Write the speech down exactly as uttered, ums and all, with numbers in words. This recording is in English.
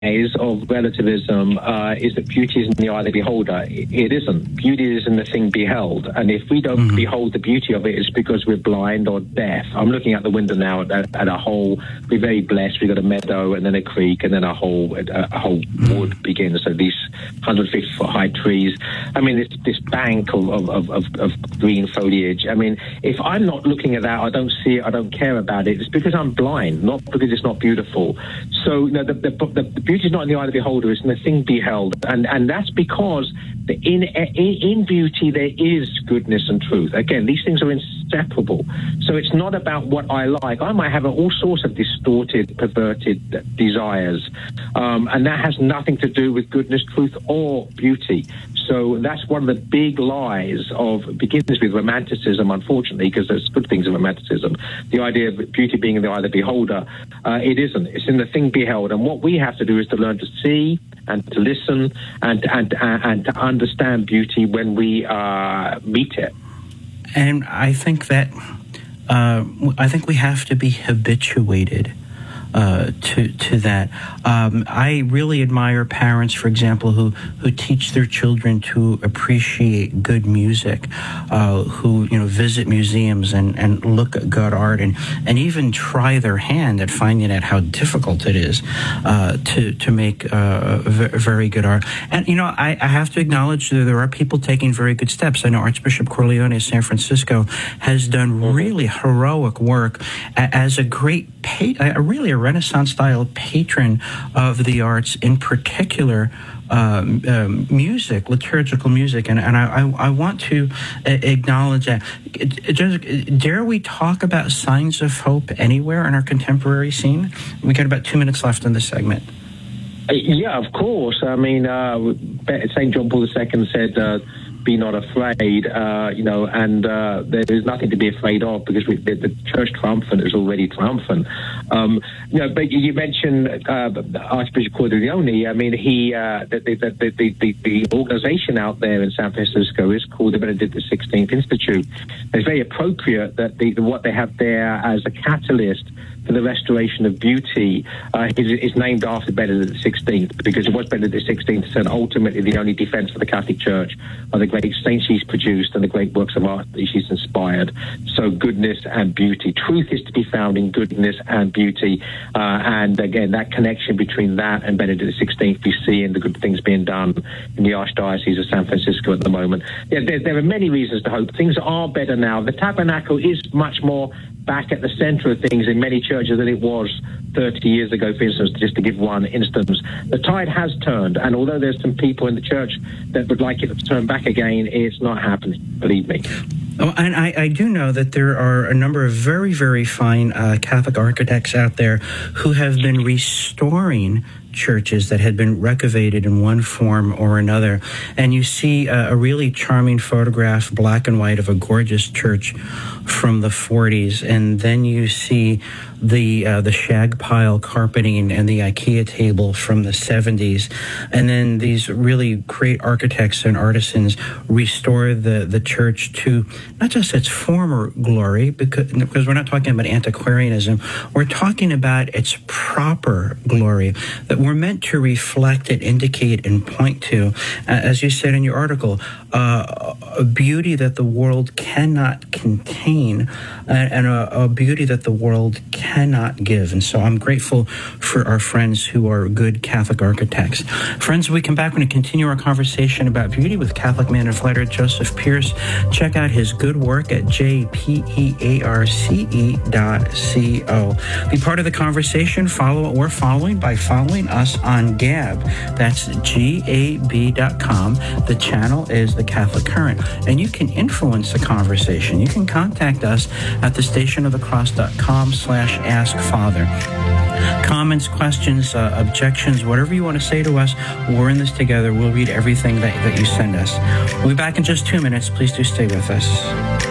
of relativism uh, is that beauty is in the eye of the beholder. It, it isn't. Beauty is in the thing beheld. And if we don't mm-hmm. behold the beauty of it, it's because we're blind or deaf. I'm looking out the window now at, at a whole. We're very blessed. We've got a meadow and then a creek and then a whole a, a whole wood begins. So these one hundred fifty foot high trees. I mean, this this bank of, of, of, of green foliage. I mean, if I'm not looking at that, I don't see it, I don't care about it. It's because I'm blind, not because it's not beautiful. So, you know, the, the, the, the beauty is not in the eye of the beholder, it's in the thing beheld. And and that's because the, in, in in beauty there is goodness and truth. Again, these things are inseparable. So it's not about what I like. I might have all sorts of distorted, perverted desires. Um, and that has nothing to do with goodness, truth, or beauty. So that's one of the big lies of, begins with romanticism, unfortunately, because there's good things in romanticism. The idea of beauty being in the eye of the beholder, uh, it isn't. It's in the thing beheld. And what we have to do is to learn to see and to listen and and and to understand beauty when we uh, meet it. And I think that uh, I think we have to be habituated Uh, to to that. Um, I really admire parents, for example, who, who teach their children to appreciate good music, uh, who you know visit museums and, and look at good art, and, and even try their hand at finding out how difficult it is uh, to to make uh, v- very good art. And you know, I, I have to acknowledge that there are people taking very good steps. I know Archbishop Corleone of San Francisco has done really heroic work as a great, pa- a really a Renaissance-style patron of the arts, in particular um, um, music, liturgical music, and, and I, I, I want to acknowledge that. Just, dare we talk about signs of hope anywhere in our contemporary scene? We got about two minutes left in this segment. Yeah, of course. I mean, uh, Saint John Paul the Second said, uh, be not afraid, uh, you know, and uh, there is nothing to be afraid of because we, the, the church triumphant is already triumphant. Um, you know, but you mentioned uh, Archbishop Corleone. I mean, he uh, the, the, the, the, the, the organization out there in San Francisco is called the Benedict the sixteenth Institute. It's very appropriate that the, what they have there as a catalyst for the restoration of beauty uh, is, is named after Benedict the sixteenth, because it was Benedict the sixteenth who said ultimately the only defense for the Catholic Church are the great saints she's produced and the great works of art that she's inspired. So goodness and beauty. Truth is to be found in goodness and beauty. Uh, and again, that connection between that and Benedict the sixteenth we see in the good things being done in the Archdiocese of San Francisco at the moment. Yeah, there, there are many reasons to hope. Things are better now. The tabernacle is much more back at the center of things in many churches than it was thirty years ago, for instance, just to give one instance. The tide has turned, and although there's some people in the church that would like it to turn back again, it's not happening, believe me. Oh, and I, I do know that there are a number of very, very fine uh, Catholic architects out there who have been restoring churches that had been renovated in one form or another. And you see a, a really charming photograph, black and white, of a gorgeous church from the forties. And then you see the uh, the shag pile carpeting and the IKEA table from the seventies. And then these really great architects and artisans restore the, the church to not just its former glory, because, because we're not talking about antiquarianism, we're talking about its proper glory, that we're meant to reflect and indicate and point to, uh, as you said in your article, uh, a beauty that the world cannot contain, uh, and a, a beauty that the world cannot give. And so I'm grateful for our friends who are good Catholic architects. Friends, when we come back, we're going to continue our conversation about beauty with Catholic man and fighter Joseph Pearce. Check out his good work at j p e a r c e dot co. Be part of the conversation. Follow what we're following by following us on Gab. That's G A B dot com. The channel is The Catholic Current. And you can influence the conversation. You can contact us at the station of the cross dot com slash ask father. Comments, questions, uh, objections, whatever you want to say to us, we're in this together. We'll read everything that, that you send us. We'll be back in just two minutes. Please do stay with us.